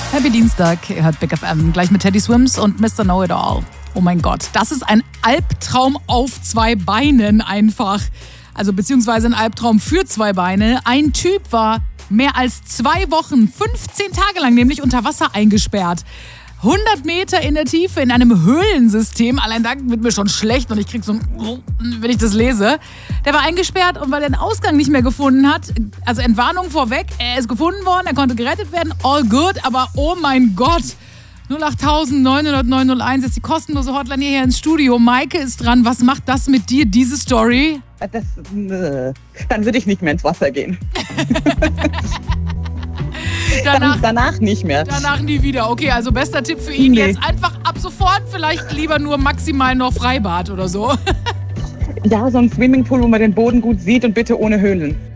Happy Dienstag, ihr hört Big FM, gleich mit Teddy Swims und Mr. Know-It-All. Oh mein Gott, das ist ein Albtraum auf 2 Beinen einfach. Also beziehungsweise ein Albtraum für 2 Beine. Ein Typ war mehr als 2 Wochen, 15 Tage lang nämlich unter Wasser eingesperrt. 100 Meter in der Tiefe in einem Höhlensystem. Allein da wird mir schon schlecht und ich krieg so ein, wenn ich das lese. Der war eingesperrt und weil er den Ausgang nicht mehr gefunden hat, also Entwarnung vorweg, er ist gefunden worden, er konnte gerettet werden, all good, aber oh mein Gott. 08000 900 901 ist die kostenlose Hotline hierher ins Studio. Maike ist dran. Was macht das mit dir, diese Story? Dann würde ich nicht mehr ins Wasser gehen. Danach nicht mehr. Danach nie wieder. Okay, also bester Tipp für ihn jetzt einfach ab sofort vielleicht lieber nur maximal noch Freibad oder so. Ja, so ein Swimmingpool, wo man den Boden gut sieht und bitte ohne Höhlen.